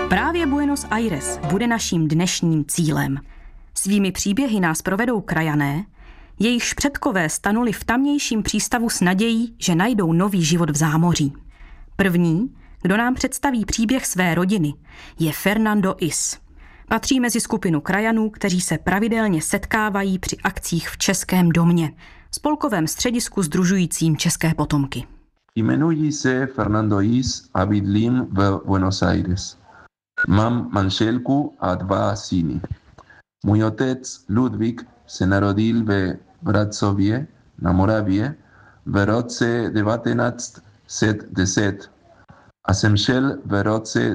Právě Buenos Aires bude naším dnešním cílem. Svými příběhy nás provedou krajané, jejichž předkové stanuli v tamnějším přístavu s nadějí, že najdou nový život v zámoří. První, kdo nám představí příběh své rodiny, je Fernando Is. Patří mezi skupinu krajanů, kteří se pravidelně setkávají při akcích v Českém domě, spolkovém středisku sdružujícím české potomky. Jmenuji se Fernando Is a bydlím v Buenos Aires. Mám manželku a 2 syny. Můj otec Ludvík se narodil ve Vracově na Moravě v roce 1910 a zemřel v roce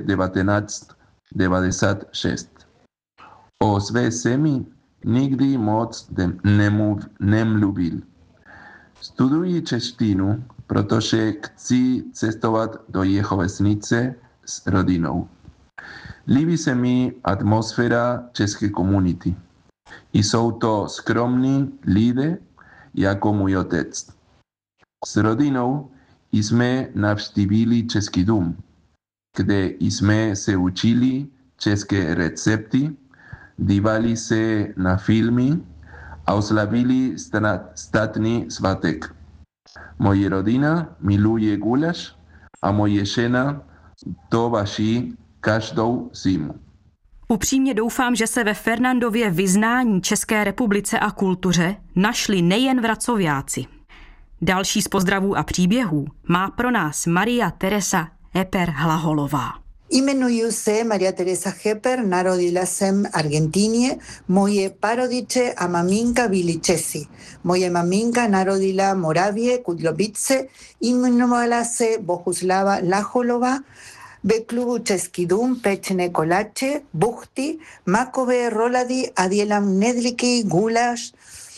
1996. O své zemi nikdy moc nemluvil. Studuji češtinu, protože chci cestovat do jeho vesnice s rodinou. Líbí se mi atmosféra české komunity. Jsou to skromní lidé jako můj otec. S rodinou jsme navštívili Český dům, kde jsme se učili české recepty, dívali se na filmy a oslavili státní svátek. Moje rodina miluje guláš a moje žena to vaří každou zimu. Upřímně doufám, že se ve Fernandově vyznání České republice a kultuře našli nejen Vracoviáci. Další z pozdravů a příběhů má pro nás Maria Teresa Heper Hlaholová. Jmenuji se Maria Teresa Heper, narodila jsem v Argentině. Moje parodiče a maminka byli Česi. Moje maminka narodila v Moravě, Kudlovice, jmenovala se Bohuslava Hlaholová. Ve klubu Český dům pečené koláče, buchty, makové rolady a dělám nedlíky, guláš.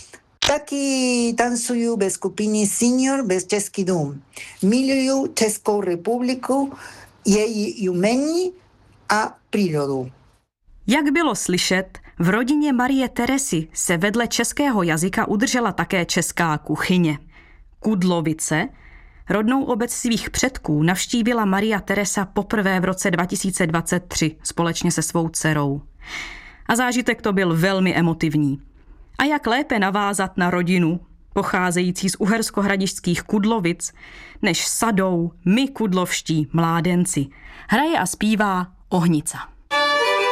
Taky tancuju ve skupině Senior ve Český dům. Miluju Českou republiku, její umění a přírodu. Jak bylo slyšet, v rodině Marie Teresy se vedle českého jazyka udržela také česká kuchyně. Kudlovice, rodnou obec svých předků, navštívila Maria Teresa poprvé v roce 2023 společně se svou dcerou. A zážitek to byl velmi emotivní. A jak lépe navázat na rodinu, pocházející z uherskohradišťských Kudlovic, než sadou my kudlovští mládenci. Hraje a zpívá Ohnica.